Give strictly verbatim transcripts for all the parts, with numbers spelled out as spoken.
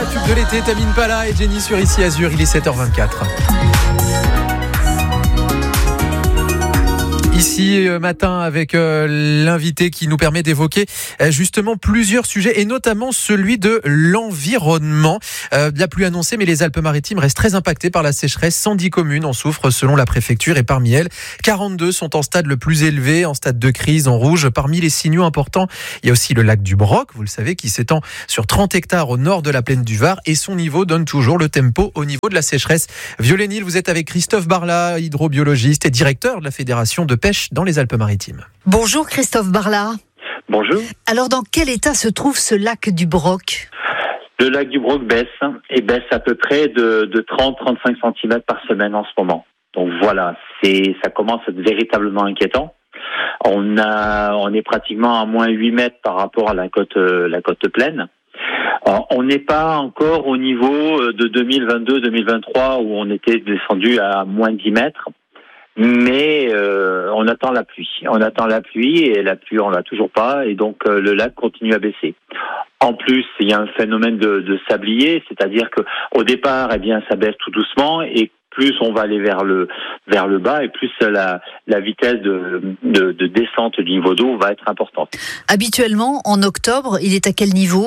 tube de l'été, Tamine Pala et Jenny sur Ici Azur, il est sept heures vingt-quatre. Ici matin avec euh, l'invité qui nous permet d'évoquer euh, justement plusieurs sujets et notamment celui de l'environnement. Euh, la pluie annoncée, mais les Alpes-Maritimes restent très impactées par la sécheresse. cent dix communes en souffrent selon la préfecture et parmi elles, quarante-deux sont en stade le plus élevé, en stade de crise, en rouge. Parmi les signaux importants, il y a aussi le lac du Broc, vous le savez, qui s'étend sur trente hectares au nord de la plaine du Var et son niveau donne toujours le tempo au niveau de la sécheresse. Viollet-Nil, vous êtes avec Christophe Barla, hydrobiologiste et directeur de la Fédération de pêche dans les Alpes-Maritimes. Bonjour Christophe Barla. Bonjour. Alors dans quel état se trouve ce lac du Broc ? Le lac du Broc baisse et baisse à peu près de, de trente à trente-cinq centimètres par semaine en ce moment. Donc voilà, c'est, ça commence à être véritablement inquiétant. On a, on est pratiquement à moins huit mètres par rapport à la côte, la côte pleine. Alors, on n'est pas encore au niveau de deux mille vingt-deux deux mille vingt-trois où on était descendu à moins dix mètres. Mais euh, on attend la pluie. On attend la pluie et la pluie on l'a toujours pas et donc euh, le lac continue à baisser. En plus, il y a un phénomène de, de sablier, c'est-à-dire que au départ, eh bien, ça baisse tout doucement et plus on va aller vers le vers le bas et plus la la vitesse de de, de descente du niveau d'eau va être importante. Habituellement, en octobre, il est à quel niveau ?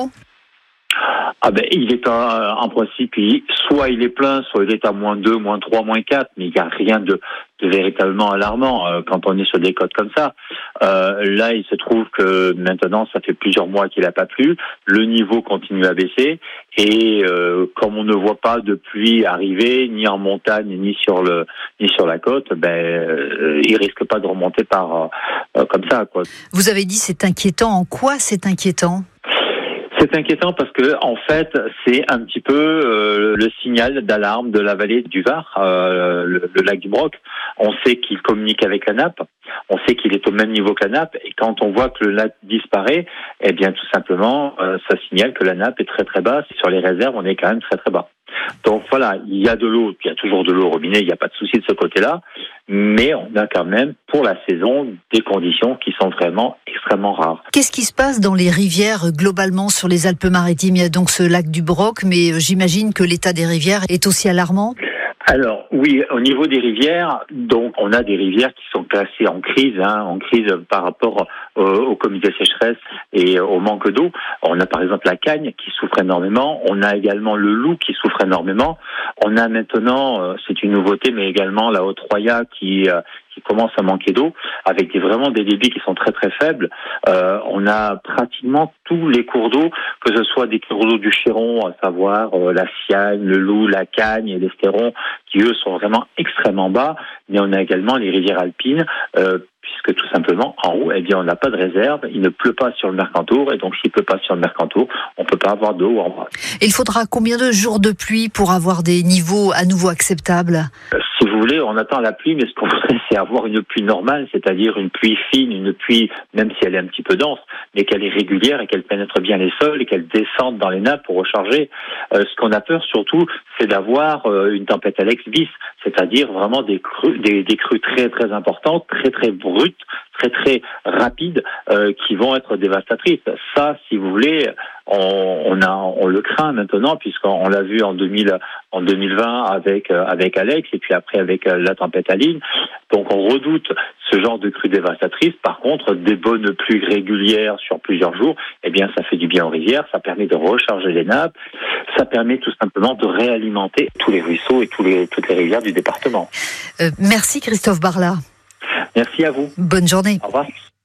Ah ben, il est à, en principe, il, soit il est plein, soit il est à moins deux, moins trois, moins quatre, mais il n'y a rien de, de véritablement alarmant euh, quand on est sur des côtes comme ça. Euh, là, il se trouve que maintenant, ça fait plusieurs mois qu'il n'a pas plu, le niveau continue à baisser, et euh, comme on ne voit pas de pluie arriver, ni en montagne, ni sur le, ni sur la côte, ben, euh, il risque pas de remonter par euh, comme ça, quoi. Vous avez dit c'est inquiétant. En quoi c'est inquiétant ? C'est inquiétant parce que en fait, c'est un petit peu euh, le signal d'alarme de la vallée du Var, euh, le, le lac du Broc. On sait qu'il communique avec la nappe, on sait qu'il est au même niveau que la nappe, et quand on voit que le lac disparaît, eh bien tout simplement, euh, ça signale que la nappe est très très basse. Sur les réserves, on est quand même très très bas. Donc voilà, il y a de l'eau, il y a toujours de l'eau au robinet, il n'y a pas de souci de ce côté-là, mais on a quand même, pour la saison, des conditions qui sont vraiment extrêmement rares. Qu'est-ce qui se passe dans les rivières globalement sur les Alpes-Maritimes ? Il y a donc ce lac du Broc, mais j'imagine que l'état des rivières est aussi alarmant ? Alors oui, au niveau des rivières, donc on a des rivières qui sont classées en crise, hein, en crise par rapport au, au comité sécheresse et au manque d'eau. On a par exemple la Cagne qui souffre énormément, on a également le Loup qui souffre énormément. On a maintenant, c'est une nouveauté, mais également la Haute-Roya qui qui commence à manquer d'eau, avec des, vraiment des débits qui sont très très faibles. Euh, on a pratiquement tous les cours d'eau, que ce soit des cours d'eau du Chéron, à savoir euh, la Siagne, le Loup, la Cagne et l'Estéron, qui eux sont vraiment extrêmement bas, mais on a également les rivières alpines, euh, puisque tout simplement, en haut, eh bien, on n'a pas de réserve, il ne pleut pas sur le Mercantour, et donc s'il ne pleut pas sur le Mercantour, on ne peut pas avoir d'eau en bas. Il faudra combien de jours de pluie pour avoir des niveaux à nouveau acceptables ? euh, Si vous voulez, on attend la pluie, mais ce qu'on voudrait, c'est avoir une pluie normale, c'est-à-dire une pluie fine, une pluie, même si elle est un petit peu dense, mais qu'elle est régulière et qu'elle pénètre bien les sols et qu'elle descende dans les nappes pour recharger. Euh, ce qu'on a peur surtout, c'est d'avoir euh, une tempête Alex bis, c'est-à-dire vraiment des crues, des, des crues très très importantes, très très brutes, très très rapides, euh, qui vont être dévastatrices. Ça, si vous voulez, on, on a, on le craint maintenant, puisqu'on on l'a vu en deux mille, en deux mille vingt avec euh, avec Alex, et puis après avec euh, la tempête Aline. Donc on redoute ce genre de crues dévastatrices. Par contre, des bonnes pluies régulières sur plusieurs jours, eh bien ça fait du bien aux rivières, ça permet de recharger les nappes, ça permet tout simplement de réalimenter tous les ruisseaux et tous les, toutes les rivières du département. Euh, merci Christophe Barla. Merci à vous. Bonne journée. Au revoir.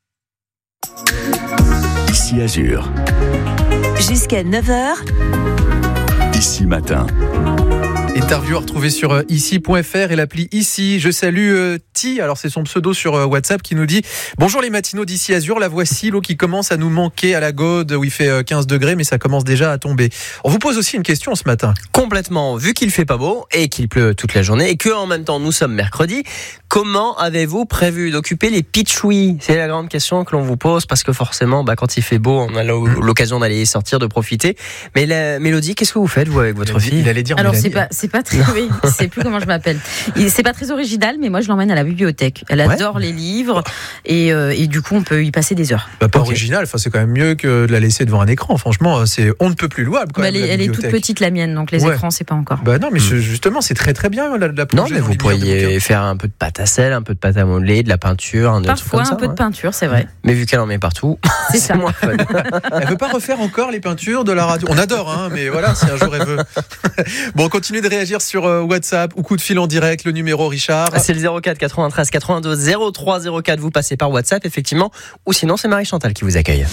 Ici Azur. Jusqu'à neuf heures. Ici Matin. Interview à retrouver sur ici point f r et l'appli Ici. Je salue euh, Ti, alors c'est son pseudo sur euh, WhatsApp, qui nous dit « Bonjour les matinaux d'Ici Azur, la voici, l'eau qui commence à nous manquer à la Gaude où il fait euh, quinze degrés, mais ça commence déjà à tomber. » On vous pose aussi une question ce matin. Complètement, vu qu'il fait pas beau et qu'il pleut toute la journée et que en même temps nous sommes mercredi, comment avez-vous prévu d'occuper les pitchouis ? C'est la grande question que l'on vous pose, parce que forcément, bah, quand il fait beau, on a l'occasion d'aller sortir, de profiter. Mais la Mélodie, qu'est-ce que vous faites vous avec votre il fille ? Il allait dire Alors Mélanie. c'est pas, c'est c'est pas très, oui, je sais plus comment je m'appelle. Il- C'est pas très original, mais moi je l'emmène à la bibliothèque. Elle Ouais. adore les livres et, euh, et du coup on peut y passer des heures. Bah, pas Ok. original, enfin, c'est quand même mieux que de la laisser devant un écran. Franchement, c'est on ne peut plus louable. Quand Bah, même, elle est, la elle est toute bibliothèque. petite la mienne, donc les Ouais. écrans c'est pas encore. Bah non, mais je- justement, c'est très très bien la, la Non, plonger mais dans vous les livres de pourriez bouquins. faire un peu de pâte à sel, un peu de pâte à modeler, de la peinture, un des trucs Parfois comme ça. un peu de ouais. peinture, c'est vrai. Mais vu qu'elle en met partout, C'est c'est ça. moins fun. Elle veut pas refaire encore les peintures de la radio. On adore, hein, mais voilà, si un jour elle veut. Bon, continuez de réagir sur euh, WhatsApp ou coup de fil en direct, le numéro Richard. C'est le zéro quatre quatre-vingt-treize quatre-vingt-deux zéro trois zéro quatre. Vous passez par WhatsApp, effectivement. Ou sinon, c'est Marie-Chantal qui vous accueille.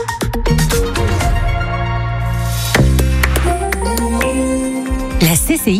La C C I